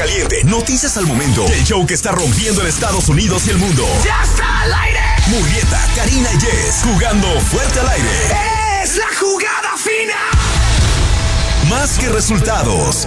caliente, noticias al momento. El show que está rompiendo en Estados Unidos y el mundo. ¡Ya está al aire! Murrieta, Karina y Jess, jugando fuerte al aire. ¡Es la jugada fina! Más que resultados.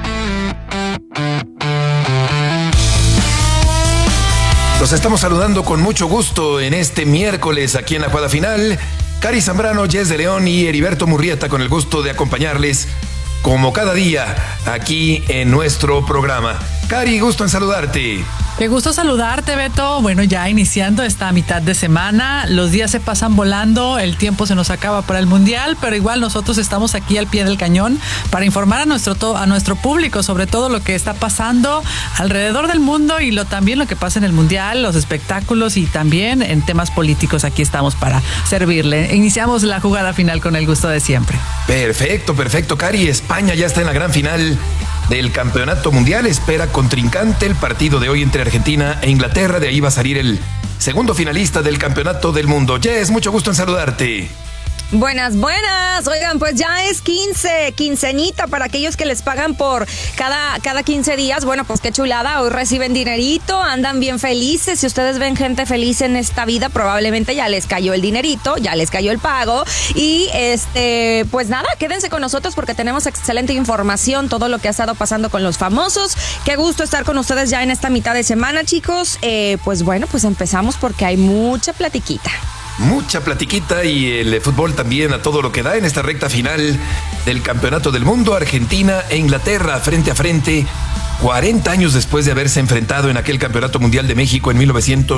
Los estamos saludando con mucho gusto en este miércoles aquí en la jugada final. Cari Zambrano, Jess de León y Heriberto Murrieta con el gusto de acompañarles como cada día aquí en nuestro programa. Cari, gusto en saludarte. Qué gusto saludarte, Beto. Bueno, ya iniciando esta mitad de semana, los días se pasan volando, el tiempo se nos acaba para el Mundial, pero igual nosotros estamos aquí al pie del cañón para informar a nuestro público sobre todo lo que está pasando alrededor del mundo y también lo que pasa en el Mundial, los espectáculos y también en temas políticos. Aquí estamos para servirle. Iniciamos la jugada final con el gusto de siempre. Perfecto, Cari. España ya está en la gran final del Campeonato Mundial. Espera contrincante el partido de hoy entre Argentina e Inglaterra. De ahí va a salir el segundo finalista del Campeonato del Mundo. Jess, mucho gusto en saludarte. Buenas. Oigan, pues ya es quinceñita para aquellos que les pagan por cada 15 días. Bueno, pues qué chulada. Hoy reciben dinerito, andan bien felices. Si ustedes ven gente feliz en esta vida, probablemente ya les cayó el dinerito, ya les cayó el pago. Y pues nada, quédense con nosotros porque tenemos excelente información, todo lo que ha estado pasando con los famosos. Qué gusto estar con ustedes ya en esta mitad de semana, chicos. Pues bueno, pues empezamos porque hay mucha platiquita. Mucha platiquita y el fútbol también a todo lo que da en esta recta final del Campeonato del Mundo. Argentina e Inglaterra frente a frente, 40 años después de haberse enfrentado en aquel Campeonato Mundial de México en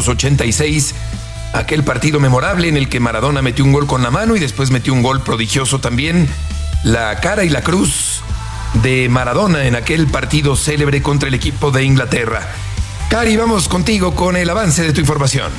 1986. Aquel partido memorable en el que Maradona metió un gol con la mano y después metió un gol prodigioso también. La cara y la cruz de Maradona en aquel partido célebre contra el equipo de Inglaterra. Cari, vamos contigo con el avance de tu información.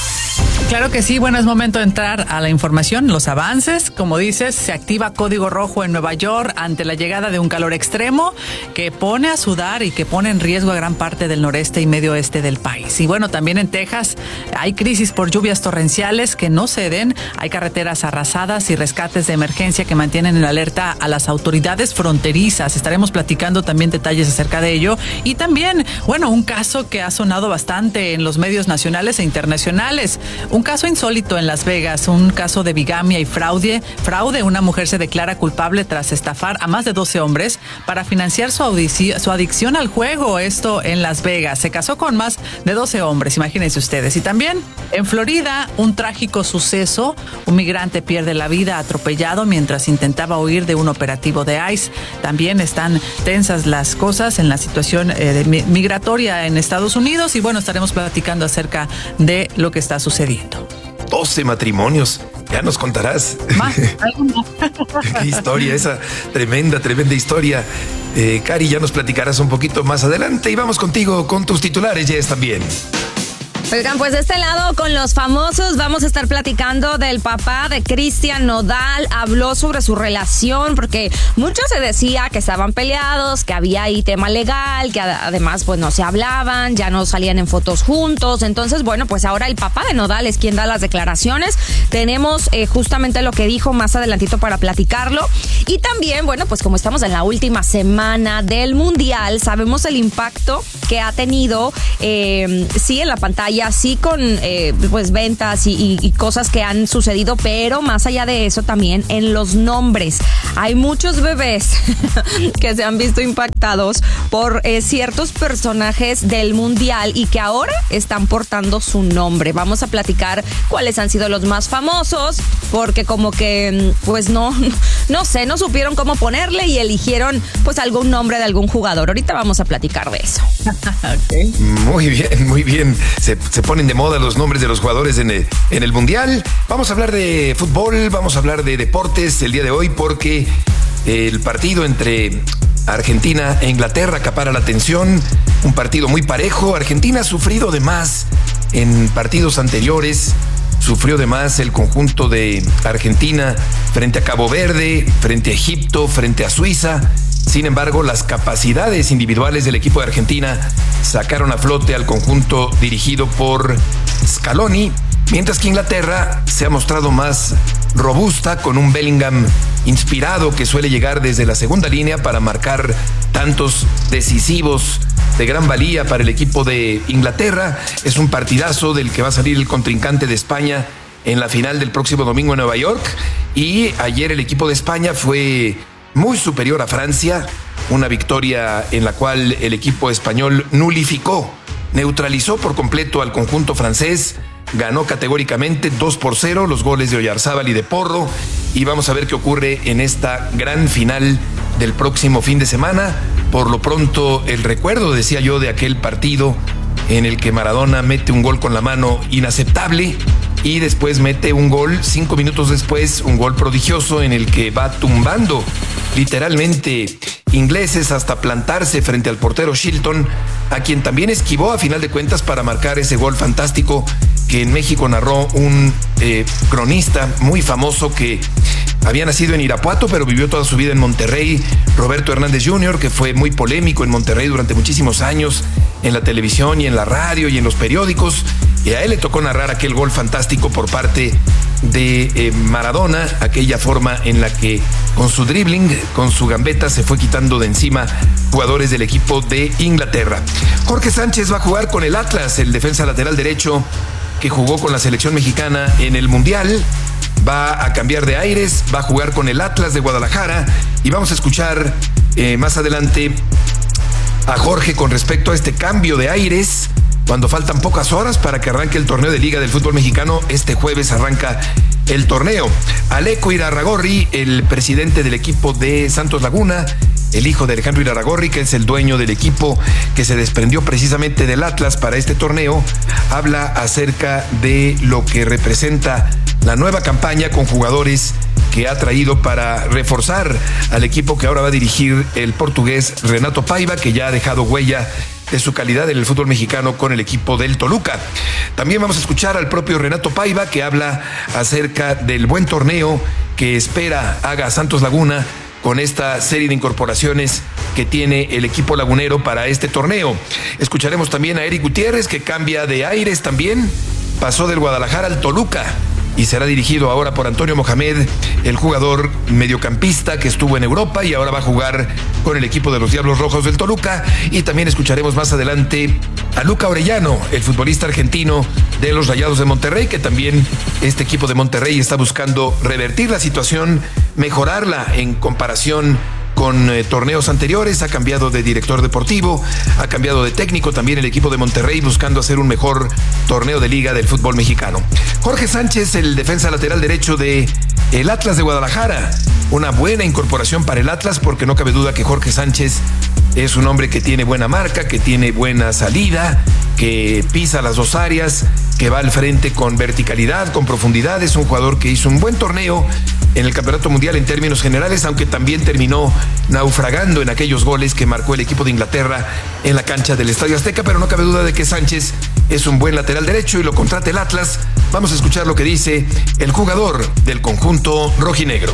Claro que sí, bueno, es momento de entrar a la información, los avances. Como dices, se activa código rojo en Nueva York ante la llegada de un calor extremo que pone a sudar y que pone en riesgo a gran parte del noreste y medio oeste del país. Y bueno, también en Texas hay crisis por lluvias torrenciales que no ceden, hay carreteras arrasadas y rescates de emergencia que mantienen en alerta a las autoridades fronterizas. Estaremos platicando también detalles acerca de ello. Y también, bueno, un caso que ha sonado bastante en los medios nacionales e internacionales. Un caso insólito en Las Vegas, un caso de bigamia y fraude. Una mujer se declara culpable tras estafar a más de 12 hombres para financiar su adicción al juego, esto en Las Vegas. Se casó con más de 12 hombres, imagínense ustedes. Y también en Florida, un trágico suceso. Un migrante pierde la vida atropellado mientras intentaba huir de un operativo de ICE. También están tensas las cosas en la situación migratoria en Estados Unidos. Y bueno, estaremos platicando acerca de lo que está sucediendo. 12 matrimonios, ya nos contarás. Más, algo más. Qué historia esa, tremenda historia. Cari, ya nos platicarás un poquito más adelante y vamos contigo con tus titulares, Jess, también. Oigan, pues de este lado con los famosos vamos a estar platicando del papá de Cristian Nodal. Habló sobre su relación porque mucho se decía que estaban peleados, que había ahí tema legal, que además pues no se hablaban, ya no salían en fotos juntos. Entonces, bueno, pues ahora el papá de Nodal es quien da las declaraciones. Tenemos justamente lo que dijo más adelantito para platicarlo. Y también, bueno, pues como estamos en la última semana del Mundial, sabemos el impacto que ha tenido, sí, en la pantalla, sí, con pues ventas y cosas que han sucedido, pero más allá de eso también en los nombres. Hay muchos bebés que se han visto impactados por ciertos personajes del Mundial y que ahora están portando su nombre. Vamos a platicar cuáles han sido los más famosos, porque como que pues no sé, no supieron cómo ponerle y eligieron pues algún nombre de algún jugador. Ahorita vamos a platicar de eso. Okay. Muy bien. Se ponen de moda los nombres de los jugadores en el Mundial. Vamos a hablar de fútbol, vamos a hablar de deportes el día de hoy porque el partido entre Argentina e Inglaterra acapara la atención. Un partido muy parejo. Argentina ha sufrido de más en partidos anteriores. Sufrió de más el conjunto de Argentina frente a Cabo Verde, frente a Egipto, frente a Suiza. Sin embargo, las capacidades individuales del equipo de Argentina sacaron a flote al conjunto dirigido por Scaloni, mientras que Inglaterra se ha mostrado más robusta con un Bellingham inspirado que suele llegar desde la segunda línea para marcar tantos decisivos de gran valía para el equipo de Inglaterra. Es un partidazo del que va a salir el contrincante de España en la final del próximo domingo en Nueva York. Y ayer el equipo de España fue muy superior a Francia, una victoria en la cual el equipo español neutralizó por completo al conjunto francés, ganó categóricamente 2-0, los goles de Oyarzábal y de Porro, y vamos a ver qué ocurre en esta gran final del próximo fin de semana. Por lo pronto, el recuerdo, decía yo, de aquel partido en el que Maradona mete un gol con la mano inaceptable y después mete un gol 5 minutos después, un gol prodigioso en el que va tumbando literalmente ingleses hasta plantarse frente al portero Shilton, a quien también esquivó a final de cuentas para marcar ese gol fantástico que en México narró un cronista muy famoso que había nacido en Irapuato, pero vivió toda su vida en Monterrey, Roberto Hernández Jr., que fue muy polémico en Monterrey durante muchísimos años, en la televisión y en la radio y en los periódicos, y a él le tocó narrar aquel gol fantástico por parte de Maradona, aquella forma en la que con su dribbling, con su gambeta, se fue quitando de encima jugadores del equipo de Inglaterra. Jorge Sánchez va a jugar con el Atlas, el defensa lateral derecho que jugó con la selección mexicana en el Mundial. Va a cambiar de aires, va a jugar con el Atlas de Guadalajara y vamos a escuchar más adelante a Jorge con respecto a este cambio de aires cuando faltan pocas horas para que arranque el torneo de Liga del Fútbol Mexicano. Este jueves arranca el torneo. Aleco Irarrágorri, el presidente del equipo de Santos Laguna, el hijo de Alejandro Irarrágorri, que es el dueño del equipo que se desprendió precisamente del Atlas para este torneo, habla acerca de lo que representa la nueva campaña con jugadores que ha traído para reforzar al equipo que ahora va a dirigir el portugués Renato Paiva, que ya ha dejado huella de su calidad en el fútbol mexicano con el equipo del Toluca. También vamos a escuchar al propio Renato Paiva, que habla acerca del buen torneo que espera haga Santos Laguna con esta serie de incorporaciones que tiene el equipo lagunero para este torneo. Escucharemos también a Eric Gutiérrez, que cambia de aires también, pasó del Guadalajara al Toluca y será dirigido ahora por Antonio Mohamed, el jugador mediocampista que estuvo en Europa y ahora va a jugar con el equipo de los Diablos Rojos del Toluca. Y también escucharemos más adelante a Luca Orellano, el futbolista argentino de los Rayados de Monterrey, que también este equipo de Monterrey está buscando revertir la situación, mejorarla en comparación con torneos anteriores. Ha cambiado de director deportivo, ha cambiado de técnico también el equipo de Monterrey, buscando hacer un mejor torneo de liga del fútbol mexicano. Jorge Sánchez, el defensa lateral derecho de el Atlas de Guadalajara, una buena incorporación para el Atlas, porque no cabe duda que Jorge Sánchez es un hombre que tiene buena marca, que tiene buena salida, que pisa las dos áreas, que va al frente con verticalidad, con profundidad. Es un jugador que hizo un buen torneo en el Campeonato Mundial en términos generales, aunque también terminó naufragando en aquellos goles que marcó el equipo de Inglaterra en la cancha del Estadio Azteca, pero no cabe duda de que Sánchez es un buen lateral derecho y lo contrata el Atlas. Vamos a escuchar lo que dice el jugador del conjunto rojinegro.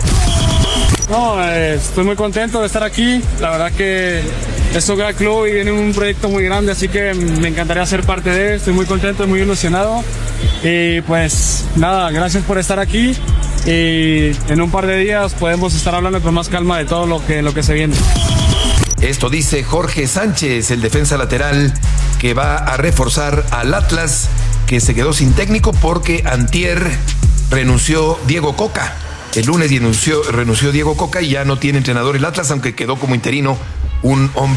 No, estoy muy contento de estar aquí. La verdad que es un gran club y viene un proyecto muy grande, así que me encantaría ser parte de él. Estoy muy contento y muy ilusionado. Y pues nada, gracias por estar aquí. Y en un par de días podemos estar hablando con más calma de todo lo que se viene. Esto dice Jorge Sánchez, el defensa lateral que va a reforzar al Atlas, que se quedó sin técnico porque antier renunció Diego Coca. El lunes renunció Diego Coca y ya no tiene entrenador el Atlas, aunque quedó como interino un hombre